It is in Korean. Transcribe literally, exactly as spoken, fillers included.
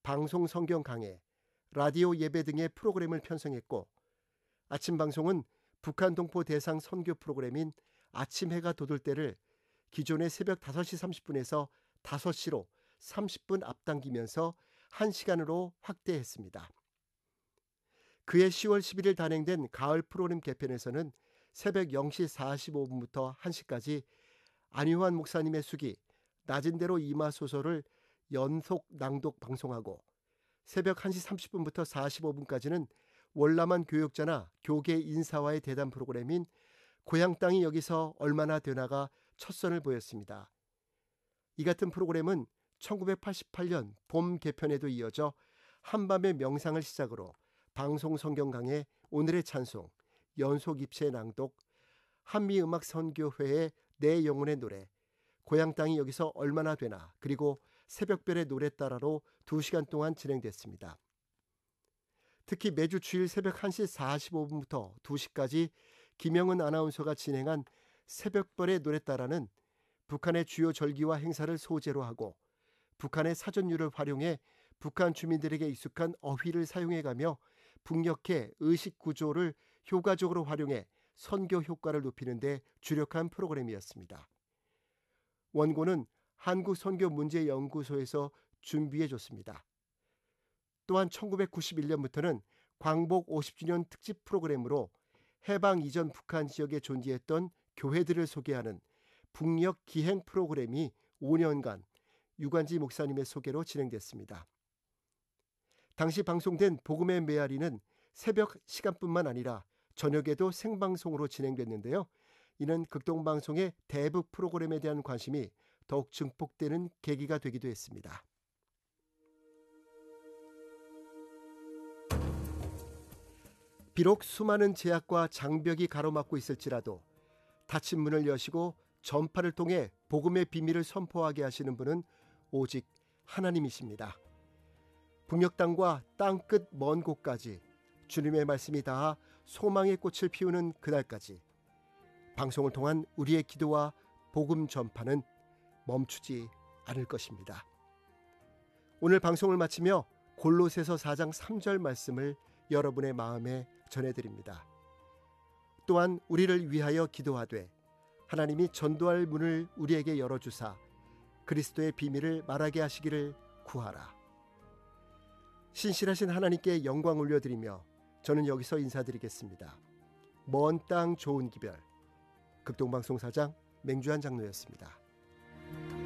방송 성경 강해, 라디오 예배 등의 프로그램을 편성했고, 아침 방송은 북한 동포 대상 선교 프로그램인 아침 해가 돋을 때를 기존의 새벽 다섯 시 삼십 분에서 다섯 시로 삼십 분 앞당기면서 한 시간으로 확대했습니다. 그해 시월 십일일 단행된 가을 프로그램 개편에서는 새벽 영 시 사십오 분부터 한 시까지 안유환 목사님의 수기 낮은 대로 임하소서를 연속 낭독 방송하고, 새벽 한 시 삼십 분부터 사십오 분까지는 월남한 교역자나 교계 인사와의 대담 프로그램인 고향 땅이 여기서 얼마나 되나가 첫 선을 보였습니다. 이 같은 프로그램은 천구백팔십팔 년 봄 개편에도 이어져 한밤의 명상을 시작으로 방송 성경 강해, 오늘의 찬송, 연속 입체 낭독, 한미음악선교회의 내 영혼의 노래, 고향 땅이 여기서 얼마나 되나, 그리고 새벽별의 노래 따라로 두 시간 동안 진행됐습니다. 특히 매주 주일 새벽 한 시 사십오 분부터 두 시까지 김영은 아나운서가 진행한 새벽별의 노래 따라는 북한의 주요 절기와 행사를 소재로 하고 북한의 사전유를 활용해 북한 주민들에게 익숙한 어휘를 사용해가며 북녘의 의식 구조를 효과적으로 활용해 선교 효과를 높이는 데 주력한 프로그램이었습니다. 원고는 한국선교문제연구소에서 준비해줬습니다. 또한 천구백구십일 년부터는 광복 오십 주년 특집 프로그램으로 해방 이전 북한 지역에 존재했던 교회들을 소개하는 북녘 기행 프로그램이 오 년간 유관지 목사님의 소개로 진행됐습니다. 당시 방송된 복음의 메아리는 새벽 시간뿐만 아니라 저녁에도 생방송으로 진행됐는데요. 이는 극동방송의 대북 프로그램에 대한 관심이 더욱 증폭되는 계기가 되기도 했습니다. 비록 수많은 제약과 장벽이 가로막고 있을지라도 닫힌 문을 여시고 전파를 통해 복음의 비밀을 선포하게 하시는 분은 오직 하나님이십니다. 북녘 땅과 땅끝 먼 곳까지 주님의 말씀이 닿아 소망의 꽃을 피우는 그날까지 방송을 통한 우리의 기도와 복음 전파는 멈추지 않을 것입니다. 오늘 방송을 마치며 골로새서 사 장 삼 절 말씀을 여러분의 마음에 전해드립니다. 또한 우리를 위하여 기도하되 하나님이 전도할 문을 우리에게 열어주사 그리스도의 비밀을 말하게 하시기를 구하라. 신실하신 하나님께 영광 올려드리며 저는 여기서 인사드리겠습니다. 먼 땅 좋은 기별, 극동방송 사장 맹주한 장로였습니다.